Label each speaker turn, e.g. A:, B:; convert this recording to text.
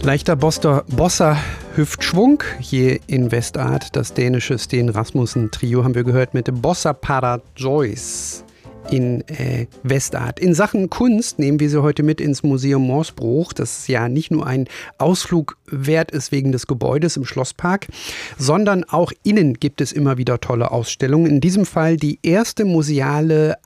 A: Leichter Bossa Hüftschwung hier in Westart. Das dänische Sten Rasmussen Trio haben wir gehört mit dem Bossa Para Joyce in Westart. In Sachen Kunst nehmen wir sie heute mit ins Museum Morsbruch, das ja nicht nur ein Ausflug wert ist wegen des Gebäudes im Schlosspark, sondern auch innen gibt es immer wieder tolle Ausstellungen. In diesem Fall die erste museale